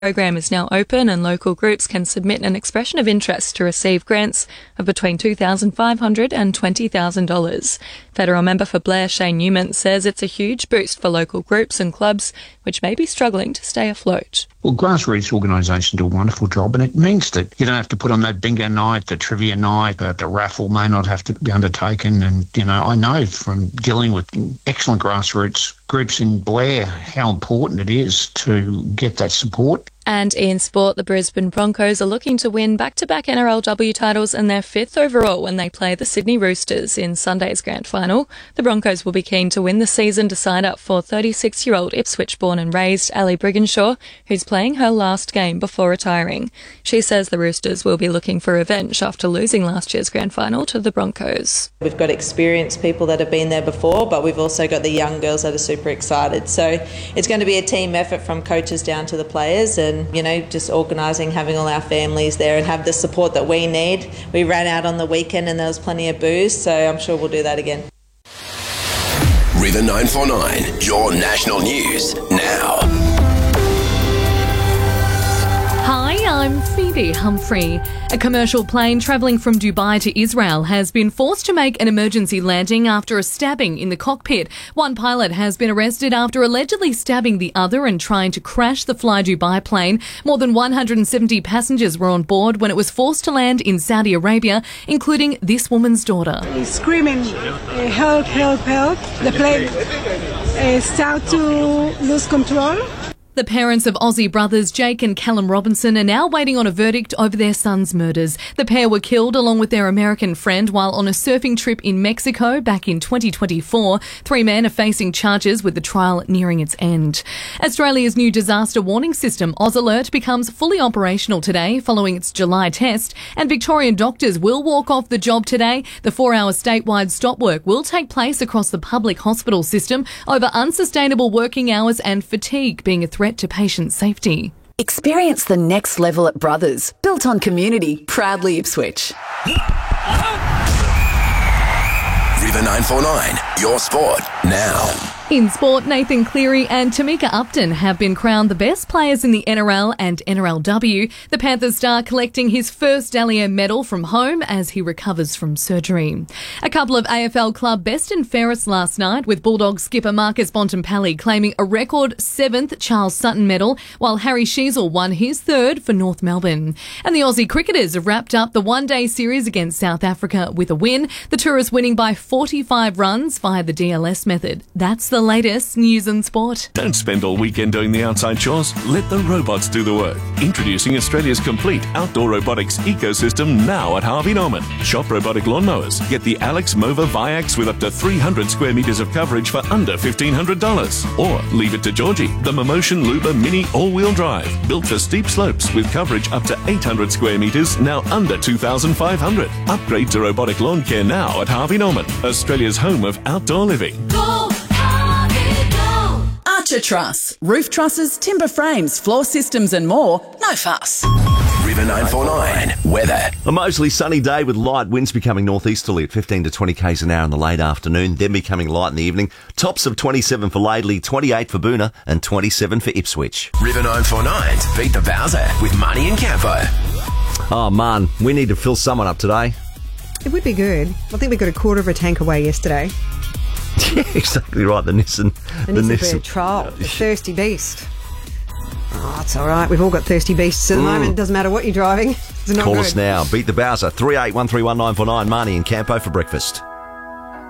program is now open and local groups can submit an expression of interest to receive grants of between $2,500 and $20,000. Federal member for Blair, Shane Newman, says it's a huge boost for local groups and clubs which may be struggling to stay afloat. Well, grassroots organisations do a wonderful job, and it means that you don't have to put on that bingo night, the trivia night, the raffle may not have to be undertaken. And, I know from dealing with excellent grassroots groups in Blair how important it is to get that support. And in sport, the Brisbane Broncos are looking to win back-to-back NRLW titles and their fifth overall when they play the Sydney Roosters in Sunday's grand final. The Broncos will be keen to win the season decider for 36-year-old Ipswich-born and raised Ali Brigginshaw, who's playing her last game before retiring. She says the Roosters will be looking for revenge after losing last year's grand final to the Broncos. We've got experienced people that have been there before, but we've also got the young girls that are super excited. So it's going to be a team effort from coaches down to the players, and just organising, having all our families there and have the support that we need. We ran out on the weekend and there was plenty of booze, so I'm sure we'll do that again. River 949, your national news now. Hi, I'm Phoebe Humphrey. A commercial plane travelling from Dubai to Israel has been forced to make an emergency landing after a stabbing in the cockpit. One pilot has been arrested after allegedly stabbing the other and trying to crash the Fly Dubai plane. More than 170 passengers were on board when it was forced to land in Saudi Arabia, including this woman's daughter. He's screaming, help, help, help. The plane started to lose control. The parents of Aussie brothers Jake and Callum Robinson are now waiting on a verdict over their son's murders. The pair were killed along with their American friend while on a surfing trip in Mexico back in 2024. Three men are facing charges with the trial nearing its end. Australia's new disaster warning system, AusAlert, becomes fully operational today following its July test, and Victorian doctors will walk off the job today. The 4-hour statewide stop work will take place across the public hospital system over unsustainable working hours and fatigue being a threat to patient safety. Experience the next level at Brothers, built on community, proudly Ipswich. River 949, your sport now. In sport, Nathan Cleary and Tamika Upton have been crowned the best players in the NRL and NRLW. The Panthers star collecting his first Dally M medal from home as he recovers from surgery. A couple of AFL club best and fairest last night, with Bulldogs skipper Marcus Bontempelli claiming a record 7th Charles Sutton medal, while Harry Sheezel won his 3rd for North Melbourne. And the Aussie cricketers have wrapped up the one-day series against South Africa with a win. The Tourists winning by 45 runs via the DLS method. That's the latest news and sport. Don't spend all weekend doing the outside chores. Let the robots do the work. Introducing Australia's complete outdoor robotics ecosystem now at Harvey Norman. Shop robotic lawnmowers. Get the Alex Mova Viax with up to 300 square metres of coverage for under $1,500. Or leave it to Georgie, the Momotion Luba Mini all-wheel drive. Built for steep slopes with coverage up to 800 square metres, now under $2,500. Upgrade to robotic lawn care now at Harvey Norman, Australia's home of outdoor living. Archer Truss. Roof trusses, timber frames, floor systems and more. No fuss. River 949, weather. A mostly sunny day with light winds becoming northeasterly at 15 to 20 k's an hour in the late afternoon, then becoming light in the evening. Tops of 27 for Laidley, 28 for Boona and 27 for Ipswich. River 949's Beat the Bowser with Money and Campo. Oh, man, we need to fill someone up today. It would be good. I think we got a quarter of a tank away yesterday. Yeah, exactly right. The Nissan. The Nissan Patrol, the thirsty beast. Oh, it's all right. We've all got thirsty beasts at the moment. It doesn't matter what you're driving. It's not Call good. us now. Beat the Bowser. 38131949. Marnie and Campo for breakfast.